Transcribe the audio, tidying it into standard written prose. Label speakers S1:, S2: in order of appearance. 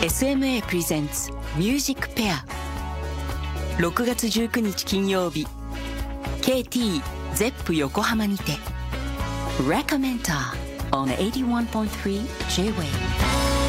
S1: SMA Presents Music Pair 6月19日金曜日 KT ゼップ横浜にて Recommender on 81.3 J-Wave